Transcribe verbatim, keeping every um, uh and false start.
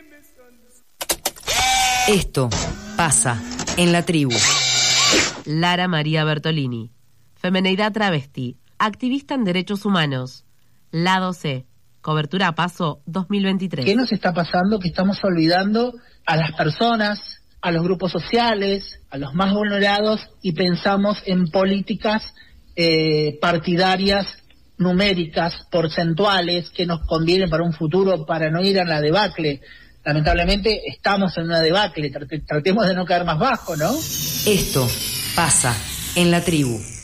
Esto pasa en la tribu. Lara María Bertolini, femeneidad travesti, activista en derechos humanos. Lado C, cobertura a paso dos mil veintitrés. ¿Qué nos está pasando? Que estamos olvidando a las personas, a los grupos sociales, a los más vulnerados, y pensamos en políticas eh, partidarias, numéricas, porcentuales, que nos convienen para un futuro, para no ir a la debacle. Lamentablemente estamos en una debacle, tratemos de no caer más bajo, ¿no? Esto pasa en la tribu.